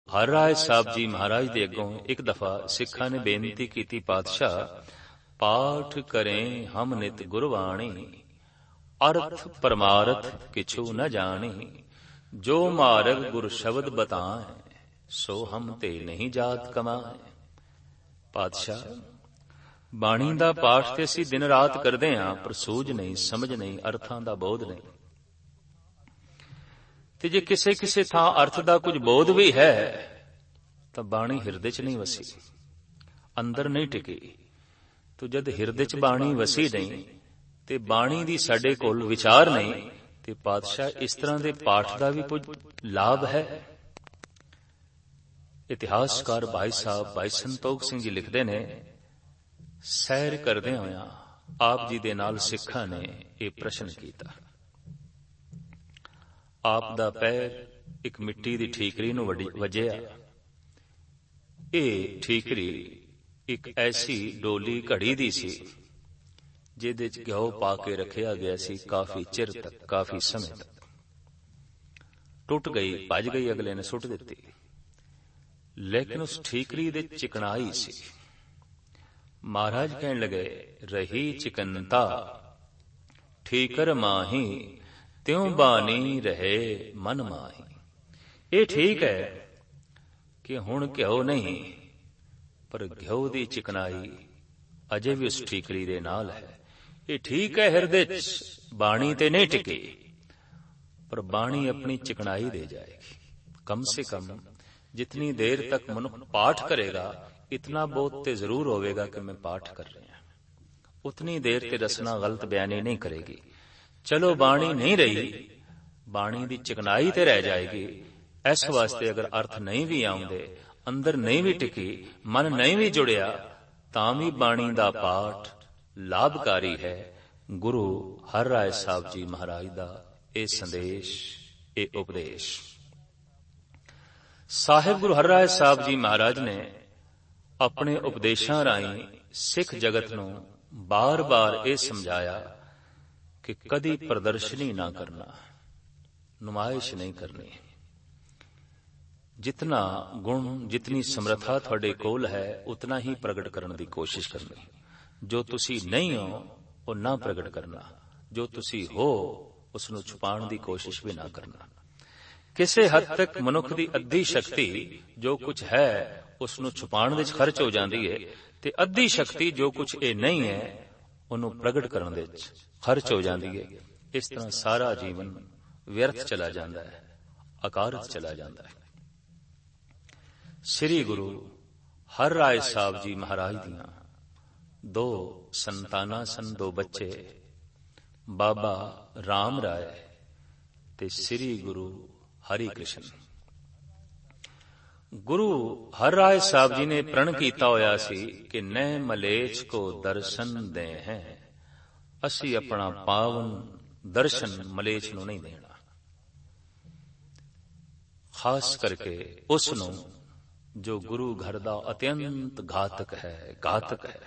ਹਰ ਰਾਏ ਸਾਹਿਬ ਜੀ ਮਹਾਰਾਜ ਦੇ ਅੱਗੋਂ ਇੱਕ ਦਫਾ ਸਿੱਖਾਂ ਨੇ ਬੇਨਤੀ ਕੀਤੀ, ਪਾਤਸ਼ਾਹ ਪਾਠ ਕਰੇ ਹਮ ਨਿਤ ਗੁਰਬਾਣੀ, ਅਰਥ ਪਰਮਾਰਥ ਕਿਛੂ ਨ ਜਾਣੀ, ਜੋ ਮਾਰਗ ਗੁਰ ਸ਼ਬਦ ਬਤਾਏ, ਸੋ ਹਮ ਤੇ ਨਹੀਂ ਜਾਤ ਕਮਾਏ। ਪਾਤਸ਼ਾਹ ਬਾਣੀ ਦਾ ਪਾਠ ਤੇ ਅਸੀਂ ਦਿਨ ਰਾਤ ਕਰਦੇ ਹਾਂ, ਪਰ ਸੂਝ ਨਹੀਂ, ਸਮਝ ਨਹੀਂ, ਅਰਥਾਂ ਦਾ ਬੋਧ ਨਹੀਂ। ਤੇ ਜੇ ਕਿਸੇ ਕਿਸੇ ਥਾਂ ਅਰਥ ਦਾ ਕੁਝ ਬੋਧ ਵੀ ਹੈ ਤਾਂ ਬਾਣੀ ਹਿਰਦੇ 'ਚ ਨਹੀਂ ਵਸੀ, ਅੰਦਰ ਨਹੀਂ ਟਿਕੀ। ਤੋ ਜਦ ਹਿਰਦੇ 'ਚ ਬਾਣੀ ਵਸੀ ਨਹੀਂ ਤੇ ਬਾਣੀ ਦੀ ਸਾਡੇ ਕੋਲ ਵਿਚਾਰ ਨਹੀਂ, ਤੇ ਪਾਤਸ਼ਾਹ ਇਸ ਤਰ੍ਹਾਂ ਦੇ ਪਾਠ ਦਾ ਵੀ ਕੁਝ ਲਾਭ ਹੈ? ਇਤਿਹਾਸਕਾਰ ਭਾਈ ਸਾਹਿਬ ਭਾਈ ਸੰਤੋਖ ਸਿੰਘ ਜੀ ਲਿਖਦੇ ਨੇ, ਸੈਰ ਕਰਦੇ ਹੋਇਆਂ ਆਪ ਜੀ ਦੇ ਨਾਲ ਸਿੱਖਾਂ ਨੇ ਇਹ ਪ੍ਰਸ਼ਨ ਕੀਤਾ। ਆਪ ਦਾ ਪੈਰ ਇੱਕ ਮਿੱਟੀ ਦੀ ਠੀਕਰੀ ਨੂੰ ਵੱਜਿਆ। ਇਹ ਠੀਕਰੀ ਇੱਕ ਐਸੀ ਡੋਲੀ ਘੜੀ ਦੀ ਸੀ ਜਿਹਦੇ 'ਚ ਘਿਓ ਪਾ ਕੇ ਰੱਖਿਆ ਗਿਆ ਸੀ ਕਾਫੀ ਚਿਰ ਤੱਕ, ਕਾਫੀ ਸਮੇਂ ਤੱਕ। ਟੁੱਟ ਗਈ, ਭੱਜ ਗਈ, ਅਗਲੇ ਨੇ ਸੁੱਟ ਦਿੱਤੀ। ਲੇਕਿਨ ਉਸ ਠੀਕਰੀ ਦੇ ਚਿਕਨਾਈ ਸੀ। ਮਹਾਰਾਜ ਕਹਿਣ ਲੱਗੇ, ਰਹੀ ਚਿਕਨਤਾ ਠੀਕਰ ਮਾਹੀ, ਤਿਉ ਬਾਣੀ ਰਹੇ ਮਨ ਮਾਹੀ। ਇਹ ਠੀਕ ਹੈ ਕਿ ਹੁਣ ਘਿਓ ਨਹੀਂ, ਪਰ ਘਿਓ ਦੀ ਚਿਕਨਾਈ ਅਜੇ ਵੀ ਉਸ ਠੀਕਰੀ ਦੇ ਨਾਲ ਹੈ। ਇਹ ਠੀਕ ਹੈ ਹਿਰਦੇ 'ਚ ਬਾਣੀ ਤੇ ਨਹੀਂ ਟਿਕੀ, ਪਰ ਬਾਣੀ ਆਪਣੀ ਚਿਕਨਾਈ ਦੇ ਜਾਏਗੀ। ਕਮ ਸੇ ਕਮ ਜਿਤਨੀ ਦੇਰ ਤੱਕ ਮਨੁੱਖ ਪਾਠ ਕਰੇਗਾ, ਇਤਨਾ ਬਹੁਤ ਤੇ ਜ਼ਰੂਰ ਹੋਵੇਗਾ ਕਿ ਮੈਂ ਪਾਠ ਕਰ ਰਿਹਾ। ਉਤਨੀ ਦੇਰ ਤੇ ਰਸਨਾ ਗਲਤ ਬਿਆਨੀ ਨਹੀਂ ਕਰੇਗੀ। ਚਲੋ ਬਾਣੀ ਨਹੀਂ ਰਹੀ, ਬਾਣੀ ਦੀ ਚਿਕਨਾਈ ਤੇ ਰਹਿ ਜਾਏਗੀ। ਇਸ ਵਾਸਤੇ ਅਗਰ ਅਰਥ ਨਹੀਂ ਵੀ ਆਉਂਦੇ, ਅੰਦਰ ਨਹੀਂ ਵੀ ਟਿਕੀ, ਮਨ ਨਹੀਂ ਵੀ ਜੁੜਿਆ, ਤਾਂ ਵੀ ਬਾਣੀ ਦਾ ਪਾਠ ਲਾਭਕਾਰੀ ਹੈ। ਗੁਰੂ ਹਰ ਰਾਏ ਸਾਹਿਬ ਜੀ ਮਹਾਰਾਜ ਦਾ ਇਹ ਸੰਦੇਸ਼, ਇਹ ਉਪਦੇਸ਼। ਸਾਹਿਬ ਗੁਰੂ ਹਰ ਰਾਏ ਸਾਹਿਬ ਜੀ ਮਹਾਰਾਜ ਨੇ ਆਪਣੇ ਉਪਦੇਸ਼ਾਂ ਰਾਹੀਂ ਸਿੱਖ ਜਗਤ ਨੂੰ ਬਾਰ-ਬਾਰ ਇਹ ਸਮਝਾਇਆ ਕਿ ਕਦੀ ਪ੍ਰਦਰਸ਼ਨੀ ਨਾ ਕਰਨਾ, ਨੁਮਾਇਸ਼ ਨਹੀਂ ਕਰਨੀ। ਜਿਤਨਾ ਗੁਣ, ਜਿਤਨੀ ਸਮਰੱਥਾ ਤੁਹਾਡੇ ਕੋਲ ਹੈ, ਉਤਨਾ ਹੀ ਪ੍ਰਗਟ ਕਰਨ ਦੀ ਕੋਸ਼ਿਸ਼ ਕਰਨੀ। ਜੋ ਤੁਸੀਂ ਨਹੀਂ ਹੋ ਉਹ ਨਾ ਪ੍ਰਗਟ ਕਰਨਾ, ਜੋ ਤੁਸੀਂ ਹੋ ਉਸ ਨੂੰ ਛੁਪਾਉਣ ਦੀ ਕੋਸ਼ਿਸ਼ ਵੀ ਨਾ ਕਰਨਾ। ਕਿਸੇ ਹੱਦ ਤੱਕ ਮਨੁੱਖ ਦੀ ਅੱਧੀ ਸ਼ਕਤੀ ਜੋ ਕੁਝ ਹੈ ਉਸ ਨੂੰ ਛੁਪਾਉਣ ਵਿੱਚ ਖਰਚ ਹੋ ਜਾਂਦੀ ਹੈ, ਤੇ ਅੱਧੀ ਸ਼ਕਤੀ ਜੋ ਕੁਝ ਇਹ ਨਹੀਂ ਹੈ ਉਹਨੂੰ ਪ੍ਰਗਟ ਕਰਨ ਦੇ ਵਿੱਚ ਖਰਚ ਹੋ ਜਾਂਦੀ ਹੈ। ਇਸ ਤਰ੍ਹਾਂ ਸਾਰਾ ਜੀਵਨ ਵਿਅਰਥ ਚਲਾ ਜਾਂਦਾ ਹੈ, ਅਕਾਰਤ ਚਲਾ ਜਾਂਦਾ ਹੈ। ਸ੍ਰੀ ਗੁਰੂ ਹਰ ਰਾਏ ਸਾਹਿਬ ਜੀ ਮਹਾਰਾਜ ਦੀਆਂ ਦੋ ਸੰਤਾਨਾਂ ਸਨ, ਦੋ ਬੱਚੇ, ਬਾਬਾ ਰਾਮ ਰਾਏ ਤੇ ਸ੍ਰੀ ਗੁਰੂ ਹਰੀ ਕ੍ਰਿਸ਼ਨ। ਗੁਰੂ ਹਰ ਰਾਏ ਸਾਹਿਬ ਜੀ ਨੇ ਪ੍ਰਣ ਕੀਤਾ ਹੋਇਆ ਸੀ ਕਿ ਨੈ ਮਲੇਛ ਕੋ ਦਰਸ਼ਨ ਦੇ ਹੈ, ਅਸੀਂ ਆਪਣਾ ਪਾਵਨ ਦਰਸ਼ਨ ਮਲੇਛ ਨੂੰ ਨਹੀਂ ਦੇਣਾ। ਖਾਸ ਕਰਕੇ ਉਸ ਨੂੰ ਜੋ ਗੁਰੂ ਘਰ ਦਾ ਅਤਿਅੰਤ ਘਾਤਕ ਹੈ, ਘਾਤਕ ਹੈ।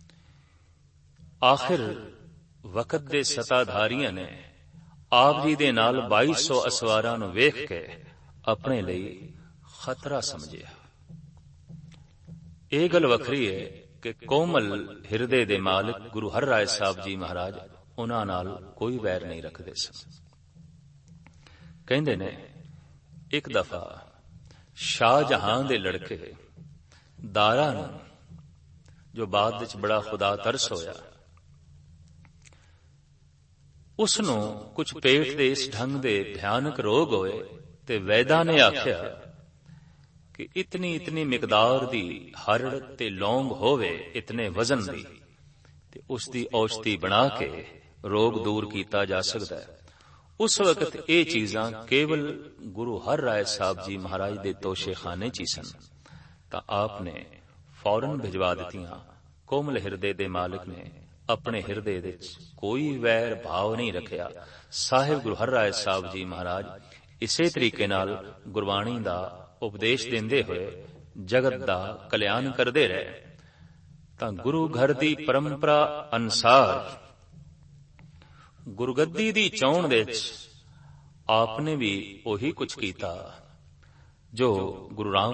ਆਖਿਰ ਵਕਤ ਦੇ ਸਤਾਧਾਰੀਆਂ ਨੇ ਆਪ ਜੀ ਦੇ ਨਾਲ 2200 ਅਸਵਾਰਾਂ ਨੂੰ ਵੇਖ ਕੇ ਆਪਣੇ ਲਈ ਖਤਰਾ ਸਮਝਿਆ। ਇਹ ਗੱਲ ਵੱਖਰੀ ਹੈ ਕਿ ਕੋਮਲ ਹਿਰਦੇ ਦੇ ਮਾਲਕ ਗੁਰੂ ਹਰ ਰਾਏ ਸਾਹਿਬ ਜੀ ਮਹਾਰਾਜ ਉਹਨਾਂ ਨਾਲ ਕੋਈ ਵੈਰ ਨਹੀਂ ਰੱਖਦੇ ਸਨ। ਕਹਿੰਦੇ ਨੇ ਇੱਕ ਦਫਾ ਸ਼ਾਹਜਹਾਨ ਦੇ ਲੜਕੇ ਦਾਰਾ ਨੂੰ, ਜੋ ਬਾਅਦ ਵਿੱਚ ਬੜਾ ਖੁਦਾ ਤਰਸ ਹੋਇਆ, ਉਸ ਨੂੰ ਕੁਝ ਪੇਟ ਦੇ ਇਸ ਢੰਗ ਦੇ ਭਿਆਨਕ ਰੋਗ ਹੋਏ ਤੇ ਵੈਦਾਂ ਨੇ ਆਖਿਆ ਕਿ ਇਤਨੀ ਮਿਕਦਾਰ ਦੀ ਹਰੜ ਤੇ ਲੌਂਗ ਹੋਵੇ, ਇਤਨੇ ਵਜ਼ਨ ਦੀ, ਤੇ ਉਸ ਦੀ ਔਸ਼ਧੀ ਬਣਾ ਕੇ ਰੋਗ ਦੂਰ ਕੀਤਾ ਜਾ ਸਕਦਾ ਹੈ। ਉਸ ਵਕਤ ਇਹ ਚੀਜ਼ਾਂ ਕੇਵਲ ਗੁਰੂ ਹਰ ਰਾਏ ਸਾਹਿਬ ਜੀ ਮਹਾਰਾਜ ਦੇ ਤੋਸ਼ੇਖਾਨੇ 'ਚ ਹੀ ਸਨ। ਤਾਂ ਆਪ ਨੇ ਫੌਰਨ ਭਿਜਵਾ ਦਿੱਤੀਆਂ। ਕੋਮਲ ਹਿਰਦੇ ਦੇ ਮਾਲਕ ਨੇ ਆਪਣੇ ਹਿਰਦੇ ਵਿੱਚ ਕੋਈ ਵੈਰ ਭਾਵ ਨਹੀਂ ਰੱਖਿਆ। ਸਾਹਿਬ ਗੁਰੂ ਹਰ ਰਾਏ ਸਾਹਿਬ ਜੀ ਮਹਾਰਾਜ ਇਸੇ ਤਰੀਕੇ ਨਾਲ ਗੁਰਬਾਣੀ ਦਾ ਉਪਦੇਸ਼ ਦਿੰਦੇ ਹੋਏ ਜਗਤ ਦਾ ਕਲਿਆਣ ਕਰਦੇ ਰਹੇ। ਤਾਂ ਗੁਰੂ ਘਰ ਦੀ ਪਰੰਪਰਾ ਅਨੁਸਾਰ ਗੁਰਗੱਦੀ ਦੀ ਚੋਣ ਵਿੱਚ ਆਪ ਨੇ ਵੀ ਉਹੀ ਕੁਝ ਕੀਤਾ ਜੋ ਗੁਰੂ ਰਾਮ